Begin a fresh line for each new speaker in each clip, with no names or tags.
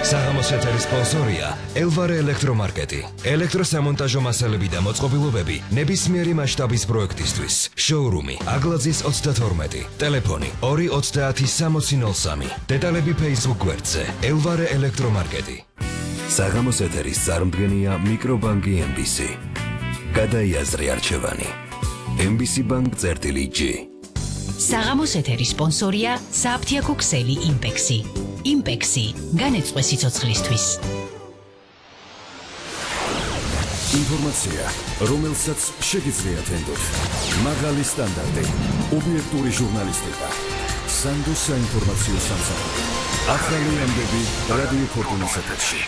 საღამოს ეთერის სპონსორია ელვარე ელექტრომარკეტი. ელექტროსამონტაჟო მასალები და მოწყობილობები ნებისმიერი მასშტაბის პროექტისთვის. შოურუმი აგლაძის 32. ტელეფონი 2306003. დეტალები Facebook გვერდზე ელვარე ელექტრომარკეტი. საღამოს ეთერის წარმდგენია მიკრობანკი MBC. გადაიაზრე არჩევანი. MBC Bank წერტილი-G.
საღამოს ეთერის სპონსორია საფთიაქო ქსელი იმპექსი. იმპექსი განეწყვე სიცოცხლისთვის.
ინფორმაცია, რომელსაც შეგიძლიათ ენდოთ. მაღალი სტანდარტი, ობიექტური ჟურნალისტიკა. სანდოს საინფორმაციო სამსახური. ახალი ამბები რადიო ფორტუნის ეთერში.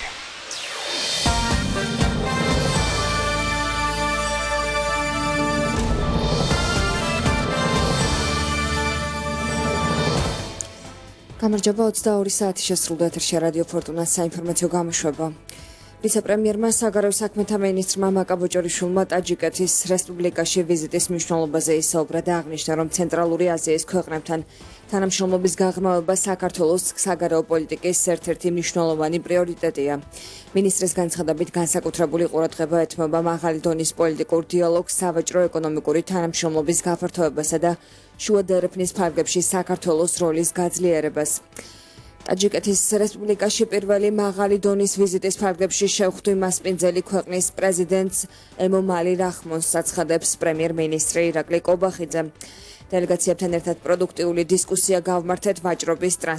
გამარჯობა 22 საათი შესრულდა ეთერში რადიო ფორტუნას საინფორმაციო გამოშვება. ვიცე-პრემიერმა საგარეო საქმეთა მინისტრმა მაკაბოჭორიშვილმა ტაჯიკეთის რესპუბლიკაში ვიზიტის მნიშვნელობაზე ისაუბრა და აღნიშნა, რომ ცენტრალური აზიის ქვეყნებთან თანამშრომლობის გაღრმავება საქართველოს საგარეო პოლიტიკის ერთ-ერთი მნიშვნელოვანი პრიორიტეტია. მინისტრის განცხადებით განსაკუთრებული ყურადღება ეთმობა მაღალი დონის პოლიტიკურ დიალოგს, სავაჭრო-ეკონომიკური თანამშრომლობის გაფართოებასა და შუა დერეფნის ფარგლებში საქართველოს როლის გაძლიერებას. ტაჯიკეთის რესპუბლიკაში პირველი მაღალი დონის ვიზიტის ფარგლებში შევხვდი მასპინძელი ქვეყნის პრეზიდენტს ემომალი რახმონს, აცხადებს პრემიერ-მინისტრი ირაკლი კობახიძე. დელეგაციებთან ერთად პროდუქტიული დისკუსია გავმართეთ ვაჭრობის